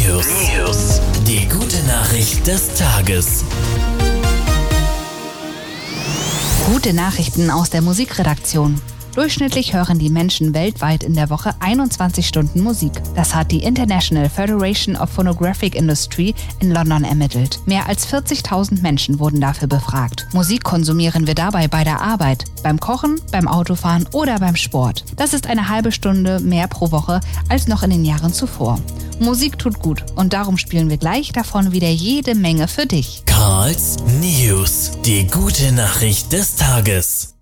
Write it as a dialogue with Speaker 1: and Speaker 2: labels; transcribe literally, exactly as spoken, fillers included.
Speaker 1: News. News. Die gute Nachricht des Tages.
Speaker 2: Gute Nachrichten aus der Musikredaktion. Durchschnittlich hören die Menschen weltweit in der Woche einundzwanzig Stunden Musik. Das hat die International Federation of Phonographic Industry in London ermittelt. Mehr als vierzigtausend Menschen wurden dafür befragt. Musik konsumieren wir dabei bei der Arbeit, beim Kochen, beim Autofahren oder beim Sport. Das ist eine halbe Stunde mehr pro Woche als noch in den Jahren zuvor. Musik tut gut und darum spielen wir gleich davon wieder jede Menge für dich.
Speaker 1: Karls News. Die gute Nachricht des Tages.